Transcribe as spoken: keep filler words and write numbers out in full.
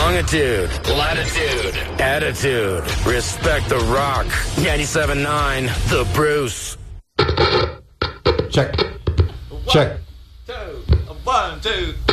Longitude, latitude, attitude. Respect the rock. ninety-seven point nine, The Bruce. Check. Check. Two. One, two.